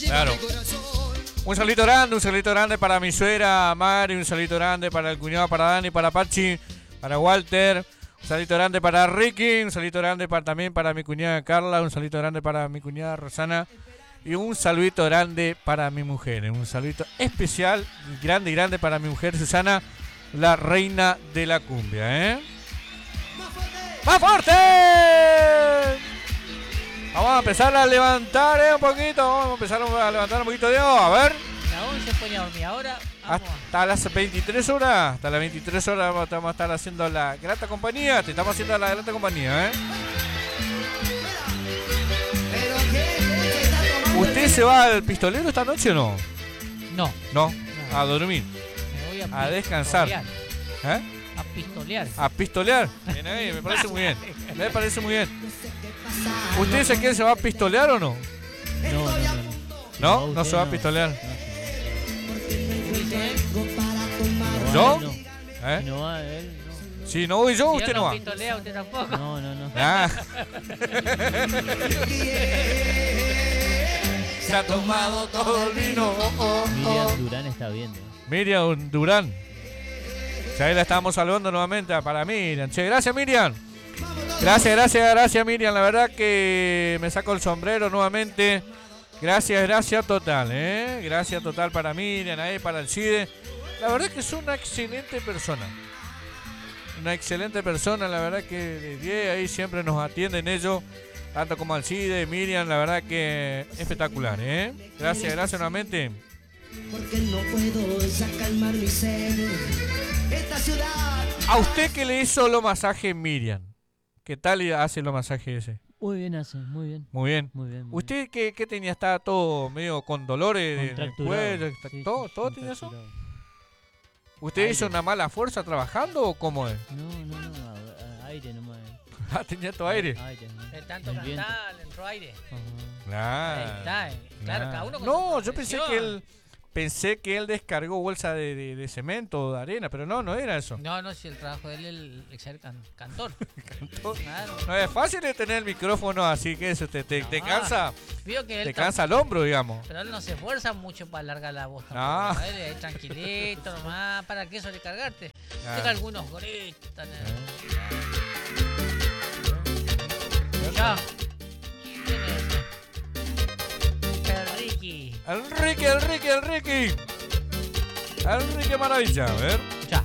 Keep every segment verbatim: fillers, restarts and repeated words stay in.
Claro. Un saludito grande, un saludito grande para mi suegra Mari, un saludito grande para el cuñado, para Dani, para Pachi, para Walter. Un saludito grande para Ricky, un saludito grande para, también para mi cuñada Carla, un saludito grande para mi cuñada Rosana y un saludito grande para mi mujer, un saludito especial, grande y grande para mi mujer Susana, la reina de la cumbia, ¿eh? ¡Más fuerte! Vamos a empezar a levantar ¿eh? un poquito, vamos a empezar a levantar un poquito de agua, a ver. La once se pone a dormir ahora. Vamos. Hasta las veintitrés horas, hasta las veintitrés horas vamos a estar haciendo la grata compañía, te estamos haciendo la grata compañía, ¿eh? ¿Usted se va al pistolero esta noche o no? No. No, no. A dormir. Me voy a, a descansar. ¿Eh? A pistolear. A pistolear. Bien ahí, me parece muy bien. Me parece muy bien. ¿Usted se quiere se va a pistolear o no? No, no, no. ¿No? ¿No, no se va a pistolear? ¿Yo? No, ¿Eh? no va él, no. Si no voy yo, si usted yo no no va. Pistolea, usted tampoco. No, no, no. Ah. Se ha tomado todo el vino. Oh, oh, oh. Miriam Durán está viendo. Miriam Durán. Ya ahí la estábamos saludando nuevamente para Miriam. Che, gracias Miriam. Gracias, gracias, gracias Miriam. La verdad que me saco el sombrero nuevamente. Gracias, gracias total, ¿eh? Gracias total para Miriam, ahí para el CIDE. La verdad que es una excelente persona. Una excelente persona, la verdad que de diez ahí siempre nos atienden ellos. Tanto como al CIDE, Miriam, la verdad que espectacular, ¿eh? Gracias, gracias nuevamente. Porque no puedo ya calmar mi sed. Esta ciudad. ¿A usted que le hizo los masajes Miriam? ¿Qué tal hace los masajes ese? Muy bien hace, muy bien. Muy bien. Muy bien. Muy ¿Usted qué, qué tenía? ¿Estaba todo medio con dolores en el Contracturado. cuello? Sí, ¿Todo, sí, todo tenía eso? contracturado. ¿Usted Aire. hizo una mala fuerza trabajando o cómo es? No, no, no, a- a- aire nomás. Ah, tenía todo aire. Aire, ¿no? De tanto El viento. cantar, le entró aire. Ajá. Claro. Ahí está. eh. Claro, cada uno con No, su yo pensé profesión. que él pensé que él descargó bolsa de, de, de cemento o de arena, pero no, no era eso. No, no, si el trabajo de él es el, el ser can- cantor. Cantó. Claro. No es fácil de tener el micrófono así que eso te, te, te No. cansa, Vio que él te tam- cansa el hombro, digamos. Pero él no se esfuerza mucho para alargar la voz. No. tampoco, ¿eh? Ahí tranquilito nomás. ¿Para qué sobrecargarte? Ah. Tenga algunos gritos. tan- Eh. Ya. ¿Quién es ese? El Ricky. El Ricky, el Ricky, el Ricky. El Ricky maravilla, a ver. Ya.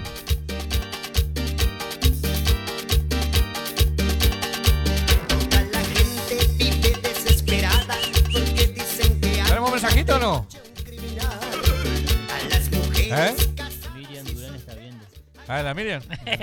Toda la gente vive desesperada porque dicen que hay ¿Tenemos mensajito o no? un criminal. A las mujeres ¿Eh? Miriam Durán está viendo. A ver, la Miriam.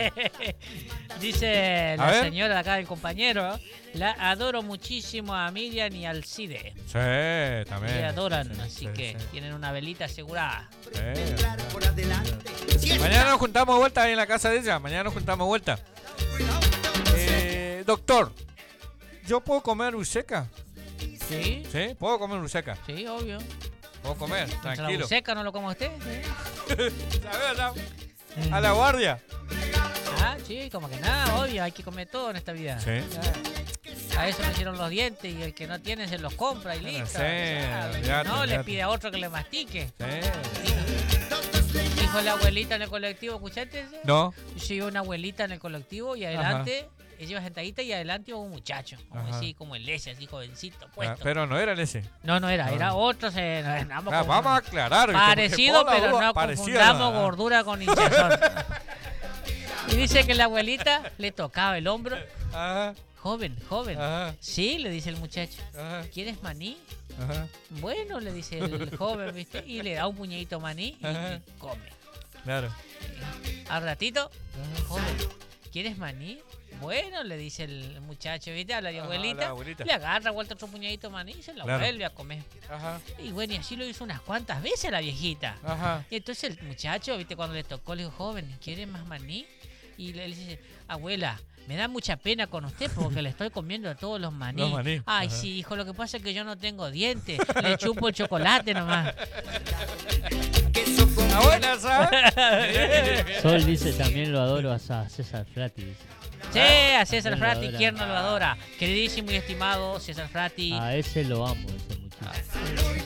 Dice A la ver. señora de acá del compañero. La adoro muchísimo a Miriam y al Cide. Sí, también. Se adoran, Sí, así sí, que sí. tienen una velita asegurada. Sí. entrar por adelante. Si es Mañana nos juntamos de vuelta ahí en la casa de ella. Mañana nos juntamos de vuelta. Eh, doctor, ¿yo puedo comer urseca? ¿Sí? ¿Sí? ¿Puedo comer urseca? Sí, obvio. Puedo comer, ¿La tranquilo. seca no lo come usted? A ver, a la- a la guardia. Ah, sí, como que nada, obvio, hay que comer todo en esta vida. Sí. Ah, a eso me hicieron los dientes y el que no tiene se los compra y listo. Sí, Claro, olvídate, no, le olvídate. pide a otro que le mastique. Sí. Dijo la abuelita en el colectivo, ¿escuchaste? ese? No. Yo iba una abuelita en el colectivo y adelante, ella iba sentadita y adelante iba un muchacho. Como Ajá. así, como el ese, así jovencito, Ah, puesto. pero no era el ese. No, no era, No. era otro. Se, no, no, Ah, vamos a aclarar. ¿viste? Parecido, Porque por la pero duda, no parecía confundamos nada. gordura con hinchazón. Y dice que la abuelita le tocaba el hombro. Ajá, Joven, joven. ajá, Sí, le dice el muchacho. ajá, ¿Quieres maní? ajá. Bueno, le dice el joven, ¿viste? Y le da un puñadito maní y, Ajá. y come. Claro. Al ratito, joven, ¿quieres maní? Bueno, le dice el muchacho, ¿viste? A la Ajá, abuelita, la abuelita. le agarra vuelta otro puñadito maní y se lo Claro. vuelve a comer. Ajá, Y bueno, y así lo hizo unas cuantas veces la viejita. ajá. Y entonces el muchacho, ¿viste? Cuando le tocó, le dijo, joven, ¿quiere más maní? Y le dice, abuela, me da mucha pena con usted porque le estoy comiendo todos los maní. Los maní, Ay, ajá. sí, hijo, lo que pasa es que yo no tengo dientes. Le chupo el chocolate nomás. queso con Está buena, ¿sabes? Sol dice también lo adoro a Sa- César Frati. dice. Sí, a César Él lo Frati, adora. ¿quién no lo adora? Queridísimo y estimado César Frati. A ese lo amo, ese muchacho.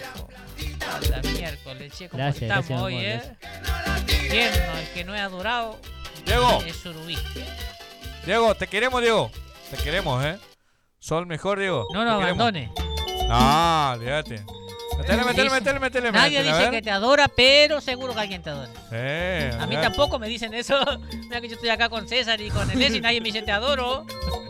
A la miércoles, che, ¿cómo Gracias, estamos gracias, hoy, mi eh? amor, Tierno, el que no es adorado Diego, es surubí. Diego, te queremos, Diego. Te queremos, ¿eh? Sos el mejor, Diego. No nos Te queremos. abandone. No, olvídate. Metele, metele, Dice- metele, metele, Nadie metele, a dice ver. que te adora, pero seguro que alguien te adora. Eh, A mí olvídate. tampoco me dicen eso. Mira que yo estoy acá con César y con Enes y nadie me dice te adoro.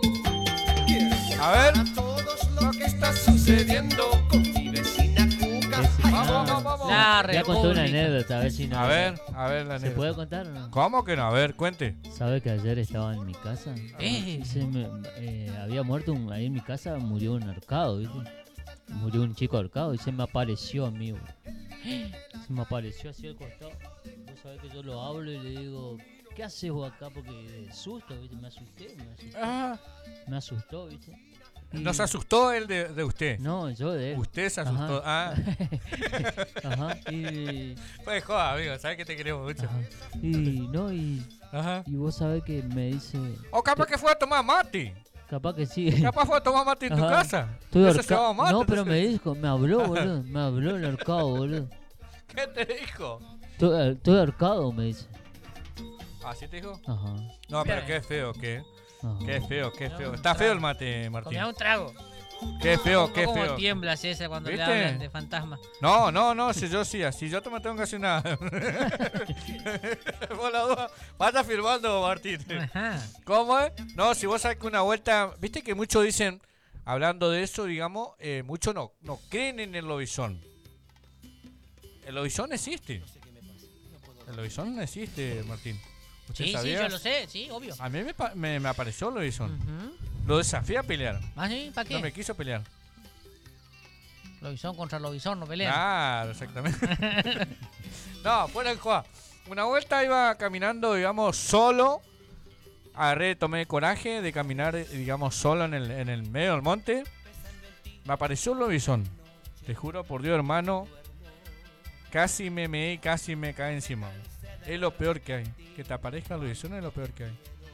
A ver. Todos lo que está sucediendo con mi vecina Cuca. Sí, sí, Vamos, no. vamos, vamos. La Ya conté una República. anécdota, a ver si no. A ver, a ver la ¿Se negra. puede contar o no? ¿Cómo que no? A ver, cuente. ¿Sabe que ayer estaba en mi casa? Eh. Y se me- eh, había muerto un, ahí en mi casa, murió un ahorcado, ¿viste? Murió un chico ahorcado y se me apareció a mí, güey. Se me apareció así al costado. Vos sabés que yo lo hablo y le digo, ¿qué haces vos acá? Porque de susto, ¿viste? Me asusté, me asustó, Ah, me asustó, ¿viste? Y- ¿no se asustó el de, de usted? No, yo de él. Usted se asustó. Ah, Ajá. Y, pues joda, amigo. ¿Sabes que te queremos mucho? ajá. Y no, y, Ajá. y vos sabés que me dice, O capaz que fue a tomar mate. capaz que sí. Capaz fue a tomar mate en tu Ajá. casa. Estoy Ese se ahorca- llama mate, No, pero me entonces. dijo, me habló, boludo. Me habló el ahorcado, boludo. ¿Qué te dijo? Estoy, estoy ahorcado, me dice. ¿Así te dijo? Ajá. No, pero Bien. qué feo, qué. Ajá. Qué feo, qué No, feo. un Está feo trago. el mate, Martín. Comía un trago. Qué feo, No qué como feo. tiembla César cuando ¿Viste? le hablan de fantasmas. No, no, no, si yo sí, así yo te me tengo que hacer nada. Por la duda, vaya firmando, Martín. Ajá. ¿Cómo es? No, si vos sabes que una vuelta, viste que muchos dicen, hablando de eso, digamos, eh, muchos no, no creen en el lobizón. El lobizón existe. El lobizón no existe, Martín. ¿Usted Sí, sí, sabía? yo lo sé, sí, obvio. A mí me, pa- me, me apareció el lobizón. Ujú. Lo desafié a pelear. ¿Ah, sí? ¿Para qué? No me quiso pelear. Lobizón contra Lobizón, no pelean. Claro, exactamente. No, fuera el juego. Una vuelta iba caminando, digamos, solo. Agarré, tomé coraje de caminar, eh, digamos, solo en el, en el medio del monte. Me apareció un lobizón. Te juro por Dios, hermano. Casi me meé, casi me cae encima. Es lo peor que hay. Que te aparezca el lobizón es lo peor que hay.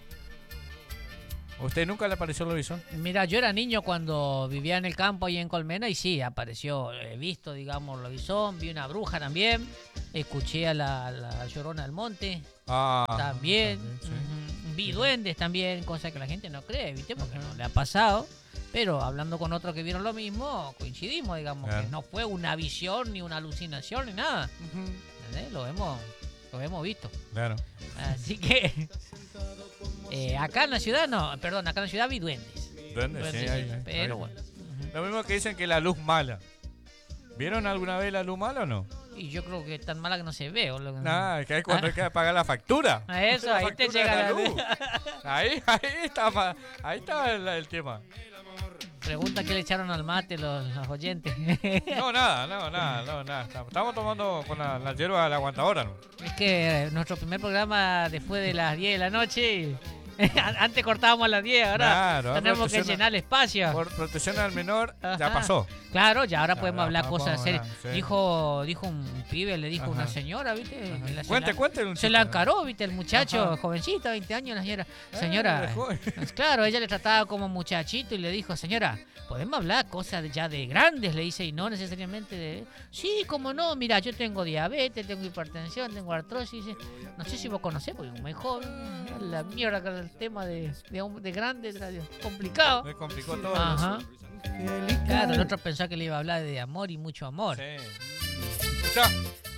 ¿A usted nunca le apareció el lobizón? Mira, yo era niño cuando vivía en el campo ahí en Colmena y sí, apareció, he visto, digamos, lobizón, vi una bruja también, escuché a la, la llorona del monte Ah, también, sí. ujú, vi duendes también, cosa que la gente no cree, ¿viste? Porque no le ha pasado, pero hablando con otros que vieron lo mismo, coincidimos, digamos, Claro. que no fue una visión ni una alucinación ni nada, Ujú. ¿entendés? Lo hemos, lo hemos visto. Claro. Así que eh, acá en la ciudad no, perdón, acá en la ciudad vi duendes. Duendes, sí, Duendes, hay, sí, hay, pero hay. bueno. Lo mismo que dicen que la luz mala. ¿Vieron alguna vez la luz mala o no? Y yo creo que es tan mala que no se ve. O lo que... Nada, que es cuando hay que pagar la factura. A eso, La ahí te factura de llega la luz. luz. Ahí, ahí está, ma- ahí está el, el tema. Pregunta qué le echaron al mate los, los oyentes. No, nada, no, nada, no, nada. Estamos estamos tomando con la, la hierba de la aguantadora, ¿no? Es que eh, nuestro primer programa después de las diez de la noche. Antes cortábamos a las diez, ahora Claro, ahora tenemos que protección a- llenar el espacio. Por protección al menor, ya Ajá. pasó. Claro, ya ahora Ya, podemos ya, hablar ya cosas podemos serias. hablar, sí. Dijo, dijo un pibe, le dijo a una Ajá. señora, ¿viste? Que la- se Cuente, la- cuente. un Se la chiste. encaró, ¿viste? El muchacho, Ajá. jovencita, veinte años, la señora. Eh, Señora, de joven. pues claro, ella le trataba como muchachito y le dijo, señora, ¿podemos hablar cosas de- ya de grandes? Le dice, y no necesariamente de... Sí, como no, mira, yo tengo diabetes, tengo hipertensión, tengo artrosis. Dice, no sé si vos conocés, porque como es joven, la mierda con el tema de, de, hom- de grande, era complicado. Me complicó todo. Ajá. Claro, el otro pensó que le iba a hablar de amor y mucho amor. Sí. Escucha.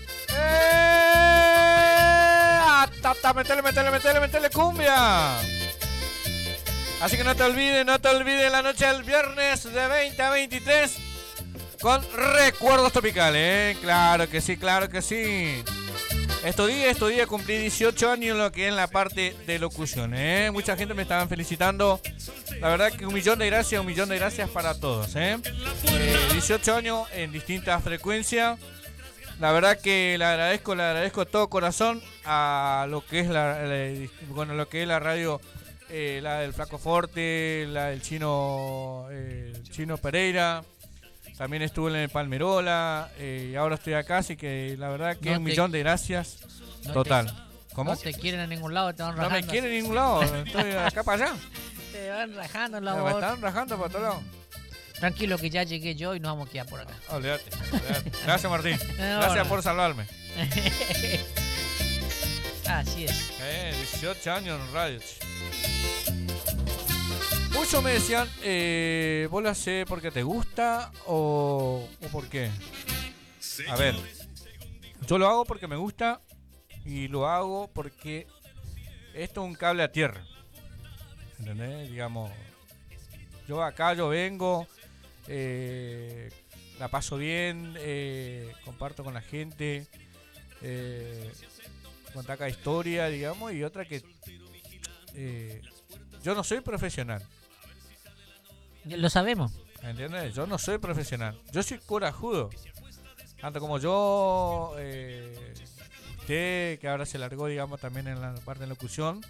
¡Eh! Ah, ta, ta, metele, metele, metele, metele cumbia. Así que no te olvides, no te olvides la noche del viernes de veinte a veintitrés con recuerdos tropicales, ¿eh? Claro que sí, claro que sí. Estos días, estos días cumplí dieciocho años en lo que es la parte de locución, ¿eh? Mucha gente me estaban felicitando. La verdad que un millón de gracias, un millón de gracias para todos, ¿eh? Eh, dieciocho años en distintas frecuencias. La verdad que le agradezco, le agradezco de todo corazón a lo que es la, la- bueno, lo que es la radio, eh, la del Flaco Forte, la del Chino, eh, el Chino Pereira. También estuve en el Palmerola, eh, y ahora estoy acá, así que la verdad que No un te- millón de gracias. No Total. te- ¿Cómo? No te quieren a ningún lado, te van No me rajando. quieren en ningún lado, estoy acá para allá. Te van rajando en la Me voz. están rajando para todos lados. Tranquilo que ya llegué yo y nos vamos a quedar por acá. Olvídate, olvídate. Gracias, Martín. No, Gracias no. por salvarme. Así es. Eh, dieciocho años en radio. che. Muchos me decían, eh, ¿vos lo haces porque te gusta o, o por qué? A ver, yo lo hago porque me gusta y lo hago porque esto es un cable a tierra. ¿Entendés? Digamos, yo acá yo vengo, eh, la paso bien, eh, comparto con la gente, eh, contar cada historia, digamos, y otra que eh, yo no soy profesional. Lo sabemos. ¿Entiendes? Yo no soy profesional. Yo soy corajudo. Tanto como yo, eh, usted que ahora se largó, digamos, también en la parte de locución.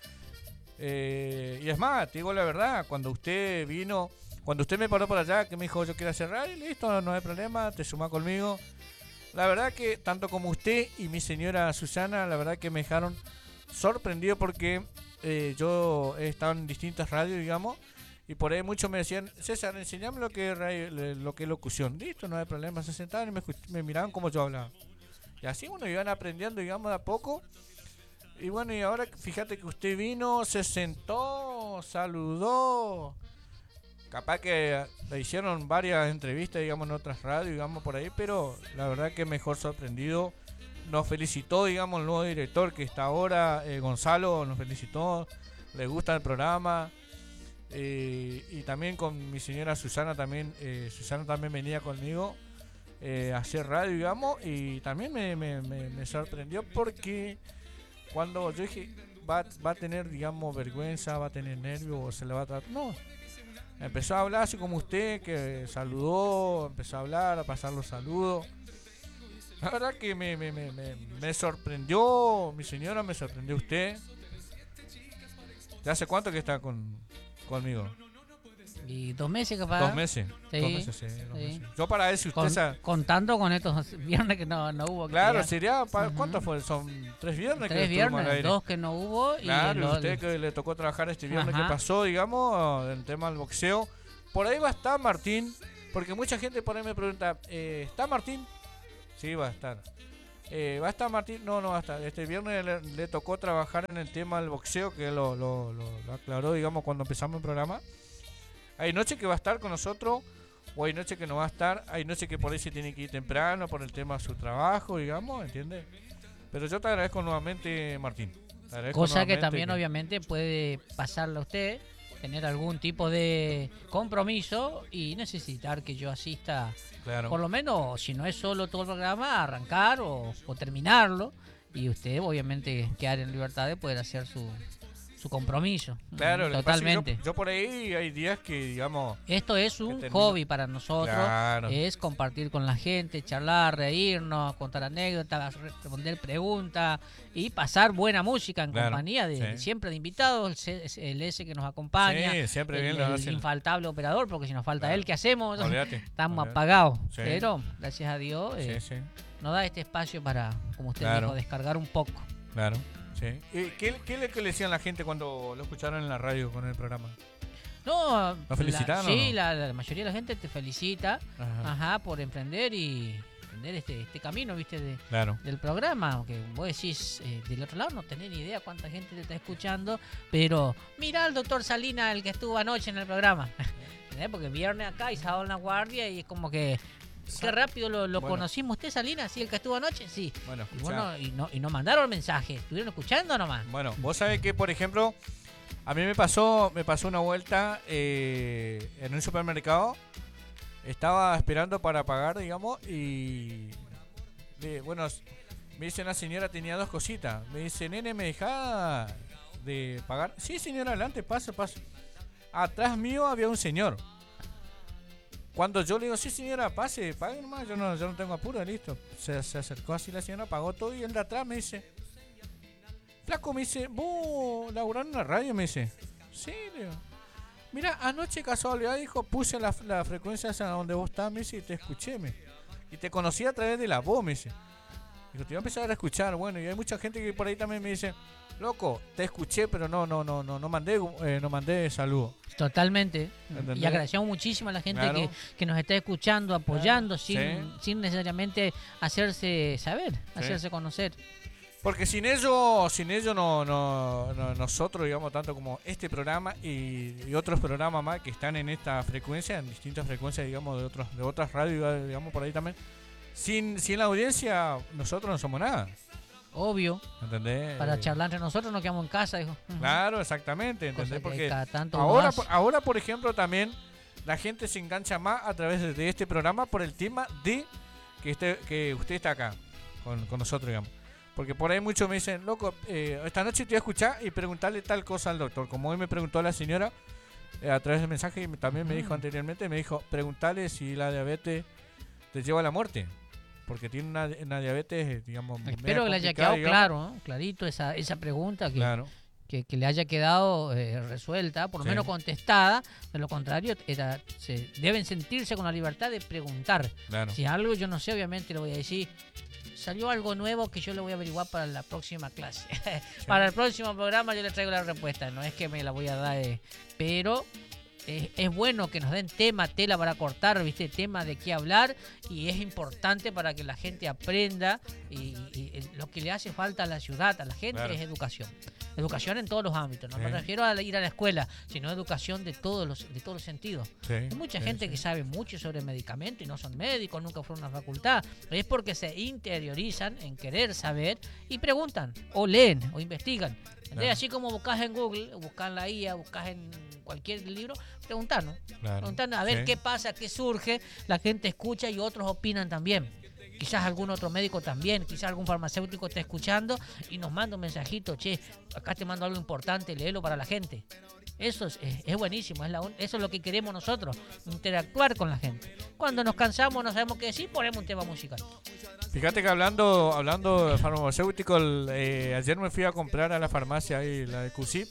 Eh, y es más, te digo la verdad, cuando usted vino, cuando usted me paró por allá, que me dijo yo quiero hacer radio, listo, no hay problema, te suma conmigo. La verdad que tanto como usted y mi señora Susana, la verdad que me dejaron sorprendido porque eh, yo he estado en distintas radios, digamos, y por ahí muchos me decían, César, enseñame lo que es radio, lo que es locución. Listo, no hay problema, se sentaban y me, me miraban como yo hablaba. Y así, bueno, iban aprendiendo, digamos, de a poco. Y bueno, y ahora fíjate que usted vino, se sentó, saludó. Capaz que le hicieron varias entrevistas, digamos, en otras radios, digamos, por ahí, pero la verdad que mejor sorprendido. Nos felicitó, digamos, el nuevo director que está ahora, eh, Gonzalo, nos felicitó, le gusta el programa. Eh, y también con mi señora Susana, también eh, Susana también venía conmigo eh, a hacer radio, digamos, y también me, me, me, me sorprendió porque cuando yo dije, va, va a tener, digamos, vergüenza, va a tener nervios, o se le va a tratar. No, empezó a hablar así como usted, que saludó, empezó a hablar, a pasar los saludos. La verdad que me, me, me, me, me sorprendió, mi señora, me sorprendió usted. ¿Ya hace cuánto que está con, conmigo? Y dos meses capaz. Dos meses. Sí, dos meses, sí, dos sí. meses. Yo para ver si usted... Con- sa- contando con estos viernes que no, no hubo. que Claro, quería- sería... pa- Ujú. ¿Cuántos fue? Son tres viernes que Tres estuvimos al viernes, aire. dos que no hubo. Claro, y y el- usted que le tocó trabajar este viernes Ajá. que pasó, digamos, el tema del boxeo. Por ahí va a estar Martín, porque mucha gente por ahí me pregunta, eh, ¿está Martín? Sí, va a estar. Eh, ¿Va a estar Martín? No, no va a estar. Este viernes le, le tocó trabajar en el tema del boxeo, que lo, lo, lo, lo aclaró, digamos, cuando empezamos el programa. Hay noche que va a estar con nosotros, o hay noche que no va a estar. Hay noche que por ahí se tiene que ir temprano por el tema de su trabajo, digamos, ¿entiendes? Pero yo te agradezco nuevamente, Martín. Te agradezco Cosa que nuevamente también obviamente puede pasarle a usted, tener algún tipo de compromiso y necesitar que yo asista, Claro. por lo menos, si no es solo todo el programa, arrancar o, o terminarlo, y usted obviamente quedar en libertad de poder hacer su, su compromiso. Claro, Mm, lo que pasa es que totalmente. Yo, yo por ahí hay días que, digamos... Esto es un termino- hobby para nosotros, Claro. es compartir con la gente, charlar, reírnos, contar anécdotas, responder preguntas y pasar buena música en Claro, compañía de, sí. de siempre de invitados, el, C- el S que nos acompaña, Sí, siempre el, bien lo el hacen. infaltable operador, porque si nos falta Claro. él, ¿qué hacemos? Olvídate, Estamos olvídate. apagados, Sí. pero gracias a Dios eh, Sí, sí, nos da este espacio para, como usted Claro. dijo, descargar un poco. claro. Sí. ¿Y qué, qué le, qué le decían la gente cuando lo escucharon en la radio con el programa? No, ¿Lo felicitaron la- o sí, no? la, la mayoría de la gente te felicita, Ajá. ajá, por emprender y emprender este, este camino, viste, de, Claro. del programa, aunque vos decís eh, del otro lado no tenés ni idea cuánta gente te está escuchando, pero mira al doctor Salina, el que estuvo anoche en el programa, ¿entendés? Porque viernes acá y sábado en la guardia y es como que qué rápido lo, lo Bueno. conocimos. ¿Usted, Salina? ¿Sí, el que estuvo anoche? Sí. Bueno, Y, escuchá. bueno, y, no, y no mandaron mensaje, estuvieron escuchando nomás. Bueno, vos sabés que, por ejemplo, a mí me pasó me pasó una vuelta eh, en un supermercado. Estaba esperando para pagar, digamos, y... le- bueno, me dice una señora, tenía dos cositas. Me dice, nene, ¿me deja de pagar? Sí, señora, adelante, paso, paso. Atrás mío había un señor. Cuando yo le digo, sí, señora, pase, pague nomás, yo no, yo no tengo apuro, listo. Se, se acercó así la señora, pagó todo y el de atrás me dice... Flaco, me dice, ¿vos laburás en una radio? Me dice, sí, le digo. Mira, anoche casualidad, dijo, puse la, la frecuencia esa donde vos estás, me dice, y te escuché, me. Y te conocí a través de la voz, me dice. Dijo, te voy a empezar a escuchar. Bueno, y hay mucha gente que por ahí también me dice, loco, te escuché, pero no, no, no, no, no mandé, eh, no mandé saludos. Totalmente. ¿Entendés? Y agradecemos muchísimo a la gente Claro. que, que nos está escuchando, apoyando, Claro. sin, Sí. sin necesariamente hacerse saber, hacerse conocer. Porque sin ello, sin ello no, no, no- nosotros, digamos, tanto como este programa y, y otros programas más que están en esta frecuencia, en distintas frecuencias, digamos, de otros, de otras radios, digamos, por ahí también. Sin, sin la audiencia, nosotros no somos nada. Obvio, ¿Entendés? para Eh, charlar entre nosotros nos quedamos en casa, dijo. Ujú. Claro, exactamente, Cosa ¿entendés? que Porque cada tanto uno ahora, hace. por- ahora, por ejemplo, también la gente se engancha más a través de, de este programa por el tema de que, este, que usted está acá con, con nosotros, digamos. Porque por ahí muchos me dicen, loco, eh, esta noche te voy a escuchar y preguntarle tal cosa al doctor. Como hoy me preguntó la señora eh, a través del mensaje y me- también me dijo Ujú. anteriormente, me dijo, preguntarle si la diabetes te lleva a la muerte. Porque tiene una, una diabetes, eh, digamos, media Espero que le haya complicada, quedado digamos. claro, ¿no? Clarito esa, esa pregunta, que, Claro, que, que le haya quedado eh, resuelta, por lo Sí. menos contestada. De lo contrario, era, se, deben sentirse con la libertad de preguntar. claro. Si algo yo no sé, obviamente le voy a decir, salió algo nuevo que yo le voy a averiguar para la próxima clase. Para el próximo programa yo le traigo la respuesta, no es que me la voy a dar, eh, pero eh, es bueno que nos den tema, tela para cortar, ¿viste? Tema de qué hablar, y es importante para que la gente aprenda, y, y, eh, lo que le hace falta a la ciudad, a la gente, Claro. es educación. Educación en todos los ámbitos, no me Sí. refiero a ir a la escuela, sino educación de todos los, de todos los sentidos. Sí, Hay mucha sí, gente sí. que sabe mucho sobre medicamentos y no son médicos, nunca fueron a una facultad. Es porque se interiorizan en querer saber y preguntan, o leen, o investigan. ¿Entendés? Claro. Así como buscas en Google, buscas en la I A, buscas en cualquier libro, preguntar, ¿no? Claro. Preguntar a ver Sí. qué pasa, qué surge, la gente escucha y otros opinan también. Quizás algún otro médico también, quizás algún farmacéutico está escuchando y nos manda un mensajito, che, acá te mando algo importante, léelo para la gente. Eso es, es- es buenísimo, es la un- eso es lo que queremos nosotros, interactuar con la gente. Cuando nos cansamos, no sabemos qué decir, ponemos un tema musical. Fíjate que hablando hablando de farmacéutico, el, eh, ayer me fui a comprar a la farmacia ahí, la de Cusit.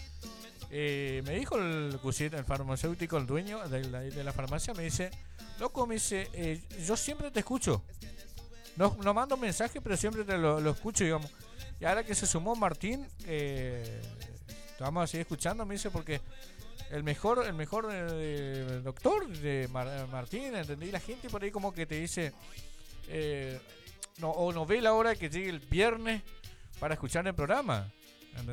Eh, me dijo el Cusit, el farmacéutico, el dueño de la, de la farmacia, me dice, loco, me dice, eh, yo siempre te escucho. No, no mando mensaje, pero siempre te lo, lo escucho, digamos. Y ahora que se sumó Martín, eh, vamos a seguir escuchando, me dice, porque el mejor el mejor eh, doctor de Mar- Martín, ¿entendí? La gente por ahí como que te dice, eh, no, o no ve la hora que llegue el viernes para escuchar el programa.